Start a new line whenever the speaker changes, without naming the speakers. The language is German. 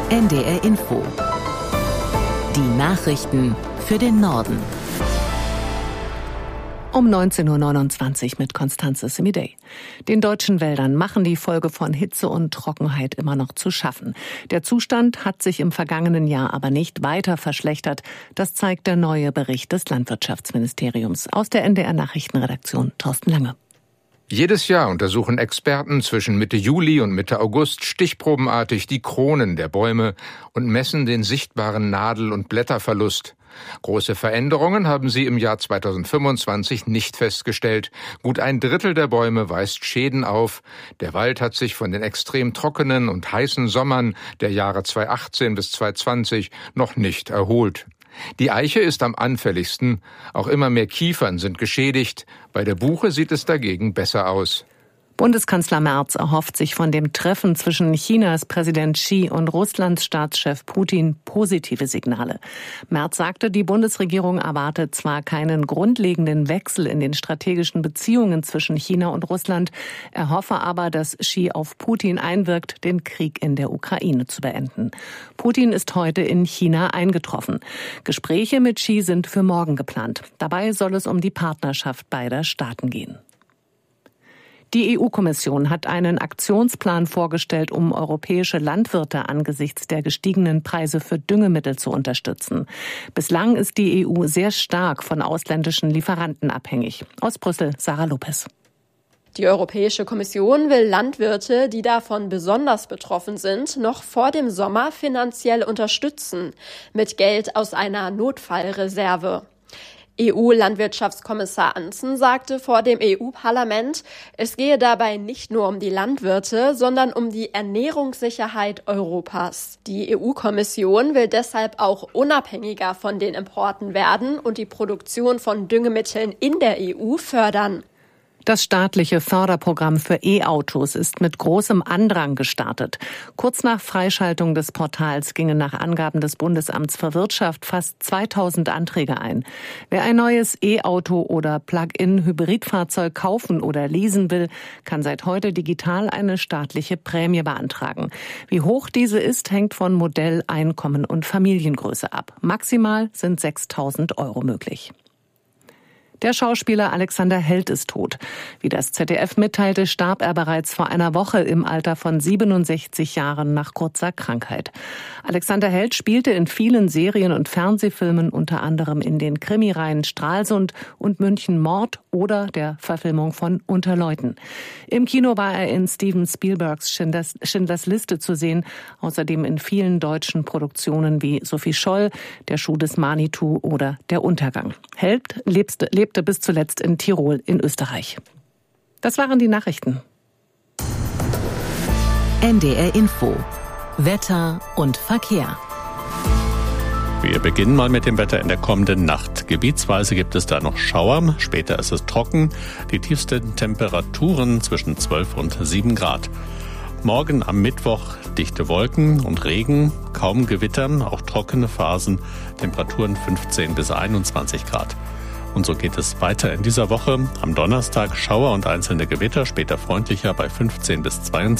NDR Info. Die Nachrichten für den Norden.
Um 19.29 Uhr mit Constanze Semidey. Den deutschen Wäldern machen die Folge von Hitze und Trockenheit immer noch zu schaffen. Der Zustand hat sich im vergangenen Jahr aber nicht weiter verschlechtert. Das zeigt der neue Bericht des Landwirtschaftsministeriums. Aus der NDR Nachrichtenredaktion Thorsten Lange.
Jedes Jahr untersuchen Experten zwischen Mitte Juli und Mitte August stichprobenartig die Kronen der Bäume und messen den sichtbaren Nadel- und Blätterverlust. Große Veränderungen haben sie im Jahr 2025 nicht festgestellt. Gut ein Drittel der Bäume weist Schäden auf. Der Wald hat sich von den extrem trockenen und heißen Sommern der Jahre 2018 bis 2020 noch nicht erholt. Die Eiche ist am anfälligsten. Auch immer mehr Kiefern sind geschädigt. Bei der Buche sieht es dagegen besser aus.
Bundeskanzler Merz erhofft sich von dem Treffen zwischen Chinas Präsident Xi und Russlands Staatschef Putin positive Signale. Merz sagte, die Bundesregierung erwartet zwar keinen grundlegenden Wechsel in den strategischen Beziehungen zwischen China und Russland, er hoffe aber, dass Xi auf Putin einwirkt, den Krieg in der Ukraine zu beenden. Putin ist heute in China eingetroffen. Gespräche mit Xi sind für morgen geplant. Dabei soll es um die Partnerschaft beider Staaten gehen. Die EU-Kommission hat einen Aktionsplan vorgestellt, um europäische Landwirte angesichts der gestiegenen Preise für Düngemittel zu unterstützen. Bislang ist die EU sehr stark von ausländischen Lieferanten abhängig. Aus Brüssel, Sarah Lopez.
Die Europäische Kommission will Landwirte, die davon besonders betroffen sind, noch vor dem Sommer finanziell unterstützen, mit Geld aus einer Notfallreserve. EU-Landwirtschaftskommissar Ansson sagte vor dem EU-Parlament, es gehe dabei nicht nur um die Landwirte, sondern um die Ernährungssicherheit Europas. Die EU-Kommission will deshalb auch unabhängiger von den Importen werden und die Produktion von Düngemitteln in der EU fördern.
Das staatliche Förderprogramm für E-Autos ist mit großem Andrang gestartet. Kurz nach Freischaltung des Portals gingen nach Angaben des Bundesamts für Wirtschaft fast 2000 Anträge ein. Wer ein neues E-Auto oder Plug-in-Hybridfahrzeug kaufen oder leasen will, kann seit heute digital eine staatliche Prämie beantragen. Wie hoch diese ist, hängt von Modell, Einkommen und Familiengröße ab. Maximal sind 6.000 € möglich. Der Schauspieler Alexander Held ist tot. Wie das ZDF mitteilte, starb er bereits vor einer Woche im Alter von 67 Jahren nach kurzer Krankheit. Alexander Held spielte in vielen Serien und Fernsehfilmen, unter anderem in den Krimireihen Stralsund und München Mord oder der Verfilmung von Unter Leuten. Im Kino war er in Steven Spielbergs Schindlers Liste zu sehen, außerdem in vielen deutschen Produktionen wie Sophie Scholl, Der Schuh des Manitou oder Der Untergang. Held lebte bis zuletzt in Tirol in Österreich. Das waren die Nachrichten.
NDR Info. Wetter und Verkehr.
Wir beginnen mal mit dem Wetter in der kommenden Nacht. Gebietsweise gibt es da noch Schauer, später ist es trocken. Die tiefsten Temperaturen zwischen 12 und 7 Grad. Morgen am Mittwoch dichte Wolken und Regen, kaum Gewitter, auch trockene Phasen, Temperaturen 15 bis 21 Grad. Und so geht es weiter in dieser Woche. Am Donnerstag Schauer und einzelne Gewitter, später freundlicher bei 15 bis 22